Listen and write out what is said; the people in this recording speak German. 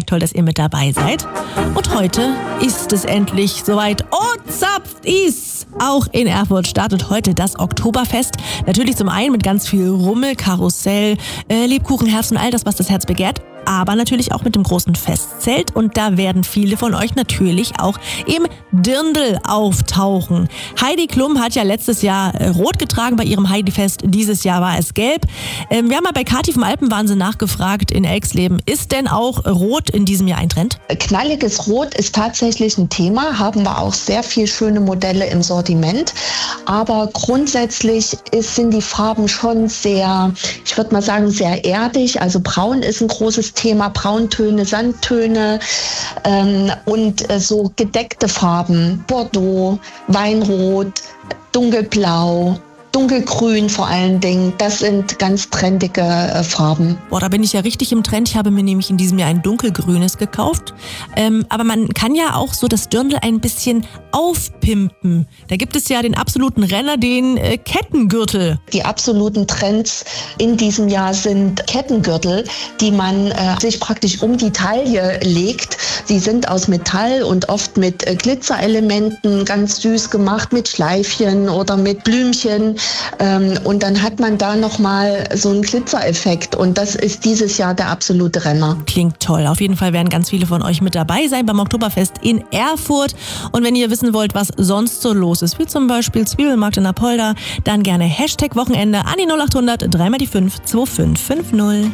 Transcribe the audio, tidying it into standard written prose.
Freitag. Toll, dass ihr mit dabei seid. Und heute ist es endlich soweit. Und zapft is! Auch in Erfurt startet heute das Oktoberfest. Natürlich zum einen mit ganz viel Rummel, Karussell, Lebkuchen, Herzen und all das, was das Herz begehrt. Aber natürlich auch mit dem großen Festzelt. Und da werden viele von euch natürlich auch im Dirndl auftauchen. Heidi Klum hat ja letztes Jahr rot getragen bei ihrem Heidi-Fest. Dieses Jahr war es gelb. Wir haben mal bei Kathi vom Alpenwahnsinn nachgefragt in Elxleben. Ist denn auch rot in diesem Jahr ein Trend? Knalliges Rot ist tatsächlich ein Thema. Haben wir auch sehr viel schöne Modelle im Sortiment. Aber grundsätzlich sind die Farben schon sehr, ich würde mal sagen, sehr erdig. Also braun ist ein großes Thema, Brauntöne, Sandtöne und so gedeckte Farben, Bordeaux, Weinrot, dunkelblau, dunkelgrün vor allen Dingen. Das sind ganz trendige Farben. Boah, da bin ich ja richtig im Trend. Ich habe mir nämlich in diesem Jahr ein dunkelgrünes gekauft. Aber man kann ja auch so das Dirndl ein bisschen aufpimpen. Da gibt es ja den absoluten Renner, den Kettengürtel. Die absoluten Trends in diesem Jahr sind Kettengürtel, die man sich praktisch um die Taille legt. Die sind aus Metall und oft mit Glitzerelementen, ganz süß gemacht, mit Schleifchen oder mit Blümchen. Und dann hat man da nochmal so einen Glitzereffekt. Und das ist dieses Jahr der absolute Renner. Klingt toll. Auf jeden Fall werden ganz viele von euch mit dabei sein beim Oktoberfest in Erfurt. Und wenn ihr wissen wollt, was sonst so los ist, wie zum Beispiel Zwiebelmarkt in Apolda, dann gerne #Wochenende an die 0800 3 mal die 5 2550.